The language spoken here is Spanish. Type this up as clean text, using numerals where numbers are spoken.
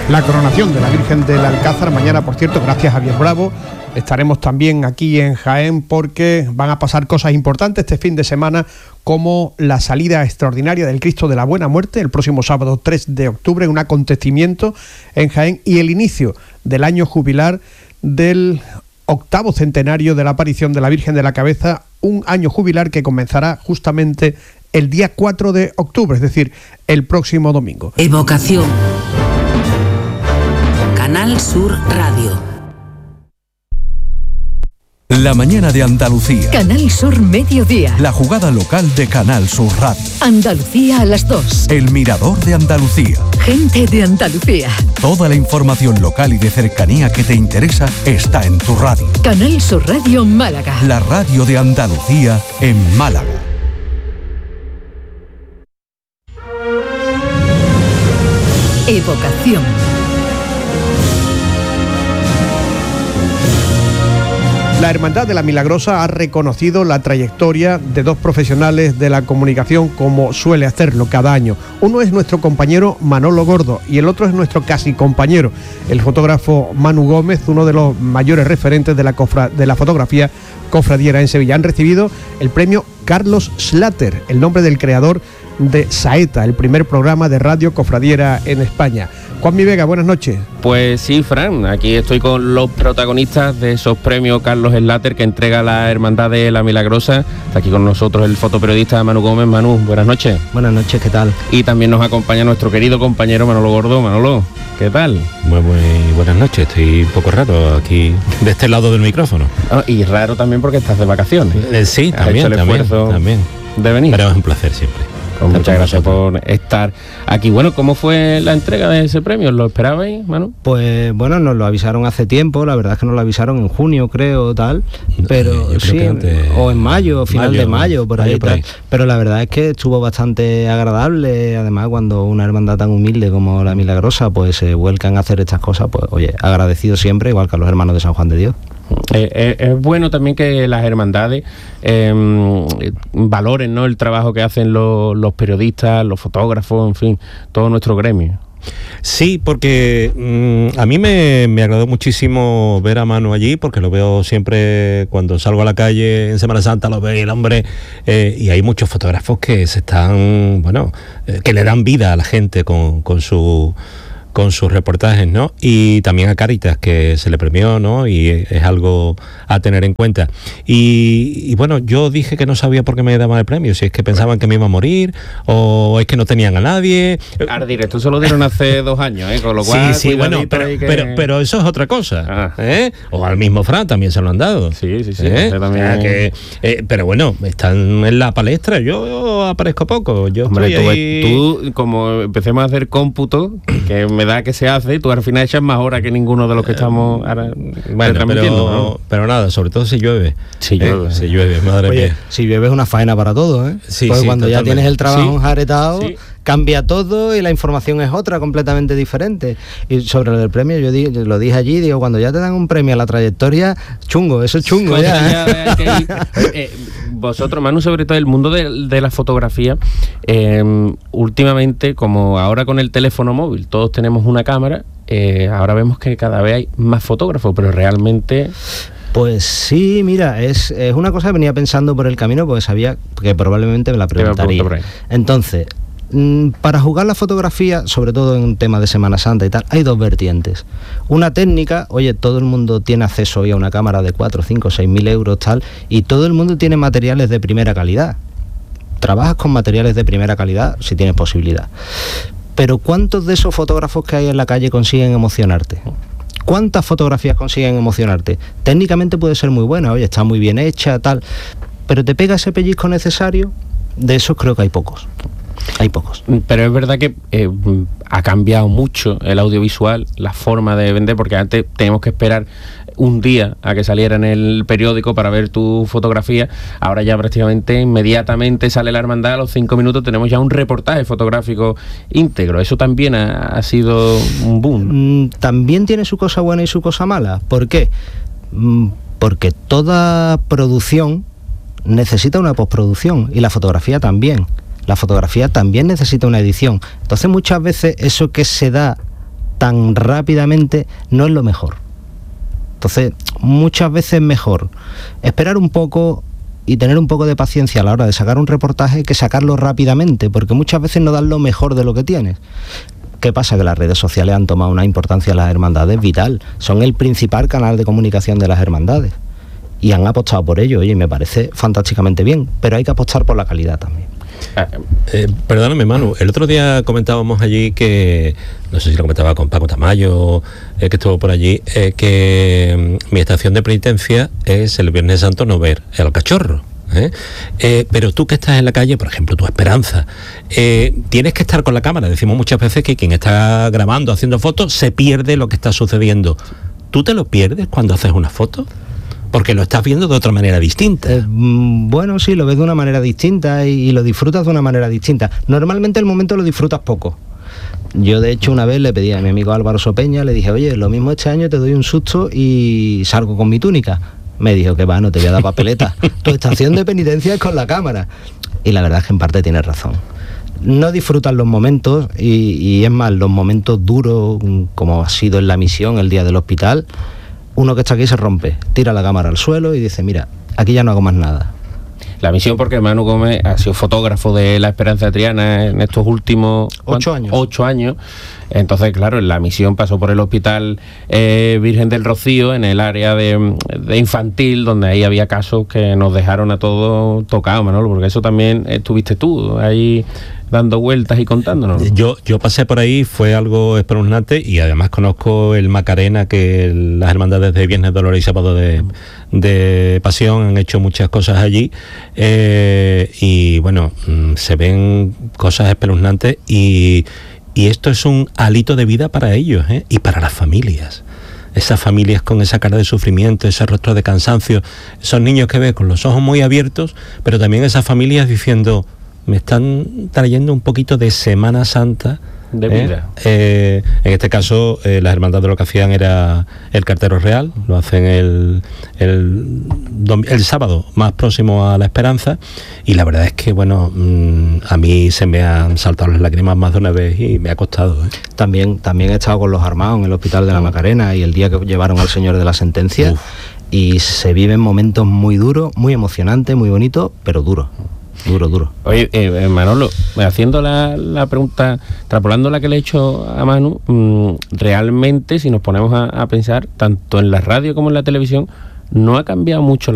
la coronación de la Virgen del Alcázar. Mañana, por cierto, gracias a Javier Bravo, estaremos también aquí en Jaén porque van a pasar cosas importantes este fin de semana, como la salida extraordinaria del Cristo de la Buena Muerte el próximo sábado 3 de octubre, un acontecimiento en Jaén, y el inicio del año jubilar del 8º centenario de la aparición de la Virgen de la Cabeza, un año jubilar que comenzará justamente el día 4 de octubre, es decir, el próximo domingo. Evocación. Canal Sur Radio. La mañana de Andalucía. Canal Sur Mediodía. La jugada local de Canal Sur Radio. Andalucía a las 2. El Mirador de Andalucía. Gente de Andalucía. Toda la información local y de cercanía que te interesa está en tu radio. Canal Sur Radio Málaga. La radio de Andalucía en Málaga. Evocación. La Hermandad de la Milagrosa ha reconocido la trayectoria de dos profesionales de la comunicación, como suele hacerlo cada año. Uno es nuestro compañero Manolo Gordo y el otro es nuestro casi compañero, el fotógrafo Manu Gómez, uno de los mayores referentes de la fotografía cofradiera en Sevilla. Han recibido el premio Carlos Slater, el nombre del creador de Saeta, el primer programa de radio cofradiera en España. Juanmi Vega, buenas noches. Pues sí, Fran, aquí estoy con los protagonistas de esos premios Carlos Slater que entrega la Hermandad de la Milagrosa. Está aquí con nosotros el fotoperiodista Manu Gómez. Manu, buenas noches. Buenas noches, ¿qué tal? Y también nos acompaña nuestro querido compañero Manolo Gordo. Manolo, ¿qué tal? Muy buenas noches, estoy un poco raro aquí de este lado del micrófono. Y raro también porque estás de vacaciones. Sí, también de venir. Pero es un placer siempre. Pues muchas gracias por estar aquí. Bueno, ¿cómo fue la entrega de ese premio? ¿Lo esperabais, Manu? Pues bueno, nos lo avisaron hace tiempo, la verdad es que nos lo avisaron en junio, creo, tal, pero sí, o en mayo, final de mayo, por ahí. Pero la verdad es que estuvo bastante agradable, además cuando una hermandad tan humilde como la Milagrosa pues se vuelcan a hacer estas cosas, pues oye, agradecido siempre, igual que a los hermanos de San Juan de Dios. Es bueno también que las hermandades valoren, ¿no?, el trabajo que hacen los periodistas, los fotógrafos, en fin, todo nuestro gremio. Sí, porque a mí me agradó muchísimo ver a Manu allí, porque lo veo siempre cuando salgo a la calle en Semana Santa, lo veo y el hombre, y hay muchos fotógrafos que se están, que le dan vida a la gente con sus reportajes, ¿no? Y también a Cáritas, que se le premió, ¿no? Y es algo a tener en cuenta. Y bueno, yo dije que no sabía por qué me daban el premio, si es que pensaban que me iba a morir, o es que no tenían a nadie. Ardir, esto se lo dieron hace 2 años, con lo cual... Sí, bueno, pero eso es otra cosa, O al mismo Fran también se lo han dado. Sí. También... pero bueno, están en la palestra, yo aparezco poco. Hombre, tú, como empecemos a hacer cómputo, que me da que se hace, y tú al final echas más horas que ninguno de los que estamos ahora transmitiendo, ¿no? Pero nada, sobre todo si llueve. Si llueve, madre mía. Si llueve es una faena para todo, ¿eh? Sí, porque cuando totalmente. ya tienes el trabajo enjaretado, cambia todo y la información es otra, completamente diferente. Y sobre lo del premio, yo lo dije allí, digo, cuando ya te dan un premio a la trayectoria, chungo, eso es chungo ya. Vosotros, Manu, sobre todo el mundo de la fotografía, últimamente, como ahora con el teléfono móvil, todos tenemos una cámara, ahora vemos que cada vez hay más fotógrafos, pero realmente... Pues sí, mira, es una cosa que venía pensando por el camino, porque sabía que probablemente me la preguntaría. Entonces, para jugar la fotografía, sobre todo en temas de Semana Santa y tal, hay 2 vertientes. Una técnica, oye, todo el mundo tiene acceso hoy a una cámara de 4, 5, 6.000 euros, tal, y todo el mundo tiene materiales de primera calidad. Trabajas con materiales de primera calidad si tienes posibilidad. Pero ¿cuántos de esos fotógrafos que hay en la calle consiguen emocionarte? ¿Cuántas fotografías consiguen emocionarte? Técnicamente puede ser muy buena, oye, está muy bien hecha, tal, pero ¿te pega ese pellizco necesario? De esos creo que hay pocos. Pero es verdad que ha cambiado mucho el audiovisual, la forma de vender, porque antes teníamos que esperar un día a que saliera en el periódico para ver tu fotografía. Ahora ya prácticamente inmediatamente sale la hermandad, a los 5 minutos tenemos ya un reportaje fotográfico íntegro. Eso también ha sido un boom. También tiene su cosa buena y su cosa mala. ¿Por qué? Porque toda producción necesita una postproducción, y la fotografía también. La fotografía también necesita una edición. Entonces muchas veces eso que se da tan rápidamente no es lo mejor. Entonces, muchas veces es mejor esperar un poco y tener un poco de paciencia a la hora de sacar un reportaje que sacarlo rápidamente, porque muchas veces no dan lo mejor de lo que tienes. ¿Qué pasa? Que las redes sociales han tomado una importancia en las hermandades vital. Son el principal canal de comunicación de las hermandades. Y han apostado por ello, y me parece fantásticamente bien, pero hay que apostar por la calidad también. Perdóname, Manu, el otro día comentábamos allí que, no sé si lo comentaba con Paco Tamayo, que estuvo por allí, que mi estación de penitencia es el Viernes Santo no ver el cachorro. Pero tú que estás en la calle, por ejemplo, tu Esperanza, tienes que estar con la cámara. Decimos muchas veces que quien está grabando, haciendo fotos, se pierde lo que está sucediendo. ¿Tú te lo pierdes cuando haces una foto? Porque lo estás viendo de otra manera distinta. Bueno, sí, lo ves de una manera distinta y lo disfrutas de una manera distinta. Normalmente el momento lo disfrutas poco. Yo, de hecho, una vez le pedí a mi amigo Álvaro Sopeña, le dije, oye, lo mismo este año te doy un susto y salgo con mi túnica. Me dijo que va, no te voy a dar papeleta. Tu estación de penitencia es con la cámara. Y la verdad es que en parte tienes razón. No disfrutan los momentos y es más, los momentos duros, como ha sido en la misión el día del hospital. Uno que está aquí se rompe, tira la cámara al suelo y dice, mira, aquí ya no hago más nada. La misión, porque Manu Gómez ha sido fotógrafo de la Esperanza de Triana en estos últimos 8 años. Entonces, claro, en la misión pasó por el Hospital Virgen del Rocío, en el área de infantil, donde ahí había casos que nos dejaron a todos tocados, Manolo, porque eso también estuviste tú ahí dando vueltas y contándonos. Yo pasé por ahí, fue algo espeluznante, y además conozco el Macarena, que las hermandades de Viernes Dolores y Sábado de Pasión han hecho muchas cosas allí, y bueno, se ven cosas espeluznantes, y esto es un hálito de vida para ellos, y para las familias. Esas familias con esa cara de sufrimiento, ese rostro de cansancio, esos niños que ves con los ojos muy abiertos, pero también esas familias diciendo, me están trayendo un poquito de Semana Santa de vida. En este caso, las hermandades lo que hacían era el cartero real, lo hacen el sábado más próximo a la Esperanza, y la verdad es que, bueno, a mí se me han saltado las lágrimas más de una vez y me ha costado. También he estado con los armados en el Hospital de la Macarena, y el día que llevaron al Señor de la Sentencia, y se viven momentos muy duros, muy emocionantes, muy bonitos, pero duros. Duro. Oye, Manolo, haciendo la pregunta, extrapolando la que le he hecho a Manu, realmente, si nos ponemos a pensar, tanto en la radio como en la televisión, no ha cambiado mucho